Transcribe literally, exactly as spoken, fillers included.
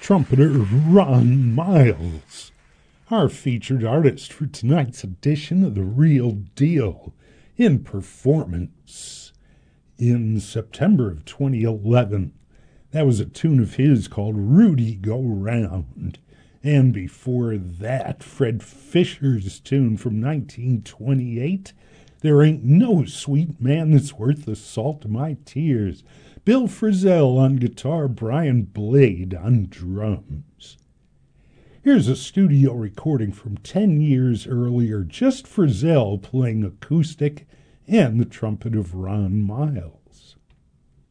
trumpeter Ron Miles, our featured artist for tonight's edition of The Real Deal in performance. In September of twenty eleven, that was a tune of his called Rudy Go Round. And before that, Fred Fisher's tune from nineteen twenty-eight, There Ain't No Sweet Man That's Worth the Salt of My Tears. Bill Frisell on guitar, Brian Blade on drums. Here's a studio recording from ten years earlier, just Frisell playing acoustic and the trumpet of Ron Miles.